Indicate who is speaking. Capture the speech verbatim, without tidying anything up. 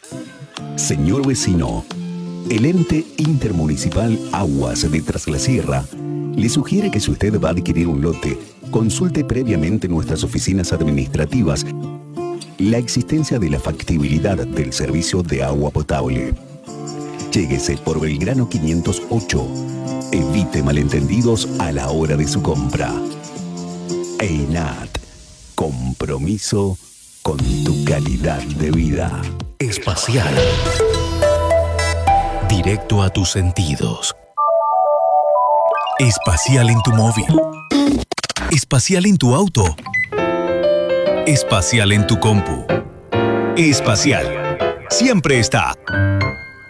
Speaker 1: Señor vecino, el ente intermunicipal Aguas de Tras la Sierra le sugiere que si usted va a adquirir un lote, consulte previamente nuestras oficinas administrativas la existencia de la factibilidad del servicio de agua potable. Lléguese por Belgrano quinientos ocho. Evite malentendidos a la hora de su compra. EINAT. Compromiso con tu calidad de vida.
Speaker 2: Espacial. Directo a tus sentidos. Espacial en tu móvil. Espacial en tu auto. Espacial en tu compu. Espacial. Siempre está.